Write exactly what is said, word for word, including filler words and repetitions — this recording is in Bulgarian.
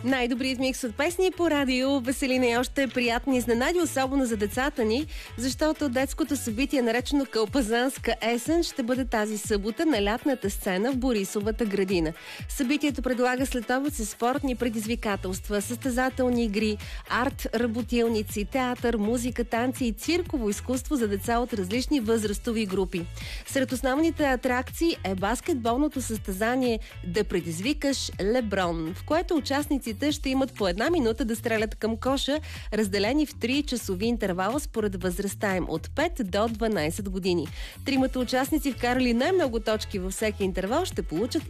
Най-добрият микс от песни по радио. Веселина и още приятни изненади, особено за децата ни, защото детското събитие, наречено Кълпазанска есен, ще бъде тази събота на лятната сцена в Борисовата градина. Събитието предлага следобед с спортни предизвикателства, състезателни игри, арт, работилници, театър, музика, танци и цирково изкуство за деца от различни възрастови групи. Сред основните атракции е баскетболното състезание "Да предизвикаш Леброн", в което участниците ще имат по една минута да стрелят към коша, разделени в три часови интервала според възрастта им от пет до дванайсет години. Тримата участници, вкарали най-много точки във всеки интервал, ще получат